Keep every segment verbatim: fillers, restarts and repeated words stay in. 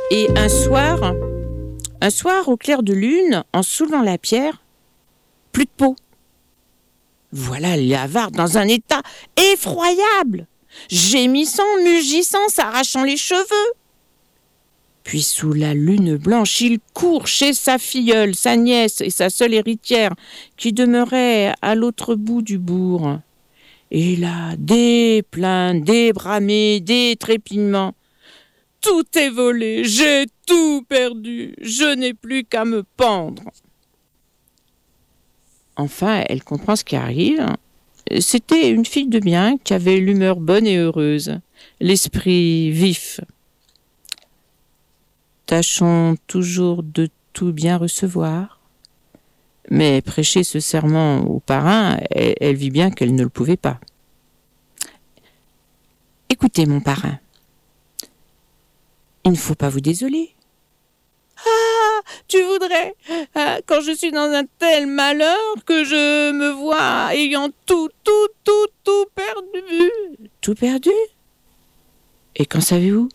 Et un soir, un soir au clair de lune, en soulevant la pierre, plus de peau. Voilà l'avare dans un état effroyable, gémissant, mugissant, s'arrachant les cheveux. Puis sous la lune blanche, il court chez sa filleule, sa nièce et sa seule héritière, qui demeuraient à l'autre bout du bourg. Et là, des plaintes, des bramées, des trépignements. Tout est volé, j'ai tout perdu, je n'ai plus qu'à me pendre. Enfin, elle comprend ce qui arrive. C'était une fille de bien qui avait l'humeur bonne et heureuse, l'esprit vif. Tâchons toujours de tout bien recevoir. Mais prêcher ce serment au parrain, elle, elle vit bien qu'elle ne le pouvait pas. Écoutez, mon parrain, il ne faut pas vous désoler. Ah, tu voudrais, ah, quand je suis dans un tel malheur que je me vois ayant tout, tout, tout, tout perdu. Tout perdu? Et qu'en savez-vous?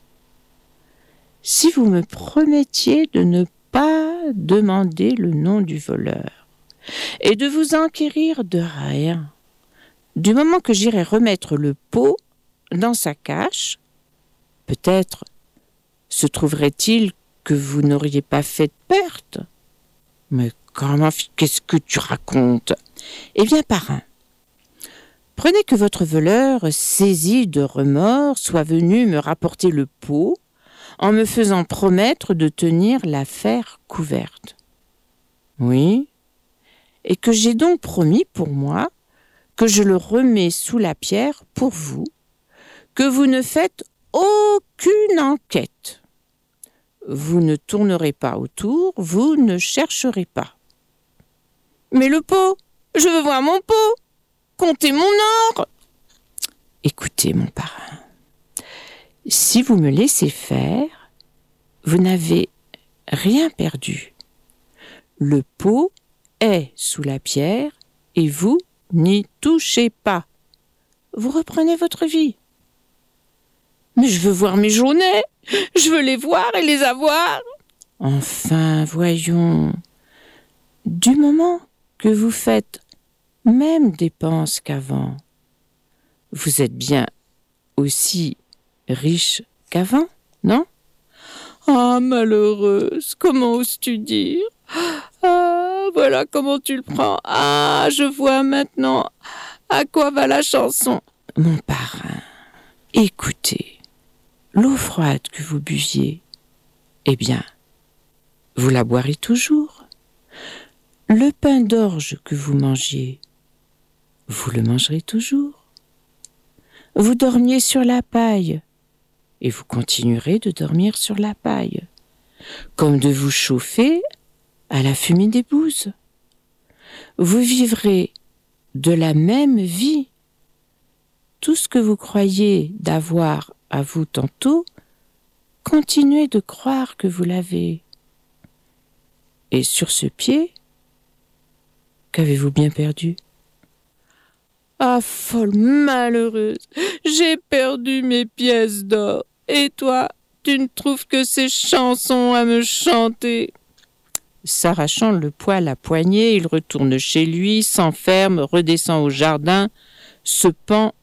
Si vous me promettiez de ne pas demander le nom du voleur et de vous enquérir de rien, du moment que j'irai remettre le pot dans sa cache, peut-être se trouverait-il que vous n'auriez pas fait de perte. Mais comment, qu'est-ce que tu racontes? Eh bien, parrain, prenez que votre voleur, saisi de remords, soit venu me rapporter le pot en me faisant promettre de tenir l'affaire couverte. Oui, et que j'ai donc promis pour moi que je le remets sous la pierre pour vous, que vous ne faites aucune enquête. Vous ne tournerez pas autour, vous ne chercherez pas. Mais le pot, je veux voir mon pot, comptez mon or. Écoutez, mon parrain, si vous me laissez faire, vous n'avez rien perdu. Le pot est sous la pierre et vous n'y touchez pas. Vous reprenez votre vie. Mais je veux voir mes jaunets, je veux les voir et les avoir. Enfin, voyons, du moment que vous faites même dépenses qu'avant, vous êtes bien aussi riche qu'avant, non? Ah, malheureuse, comment oses-tu dire? Ah, voilà comment tu le prends. Ah, je vois maintenant à quoi va la chanson. Mon parrain, écoutez, l'eau froide que vous buviez, eh bien, vous la boirez toujours. Le pain d'orge que vous mangiez, vous le mangerez toujours. Vous dormiez sur la paille, et vous continuerez de dormir sur la paille, comme de vous chauffer à la fumée des bouses. Vous vivrez de la même vie. Tout ce que vous croyez d'avoir à vous tantôt, continuez de croire que vous l'avez. Et sur ce pied, qu'avez-vous bien perdu? Ah, folle malheureuse, j'ai perdu mes pièces d'or. Et toi, tu ne trouves que ces chansons à me chanter? S'arrachant le poil à poignée, il retourne chez lui, s'enferme, redescend au jardin, se pend